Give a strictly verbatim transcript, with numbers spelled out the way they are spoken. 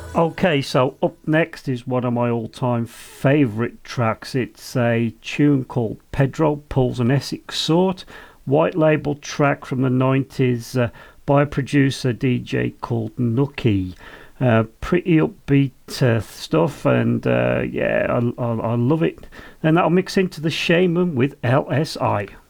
Okay, so up next is one of my all-time favourite tracks. It's a tune called Pedro Pulls an Essex Sort, white label track from the nineties uh, by a producer D J called Nookie. Uh, pretty upbeat uh, stuff, and uh, yeah, I, I, I love it. And that'll mix into the Shaman with L S I.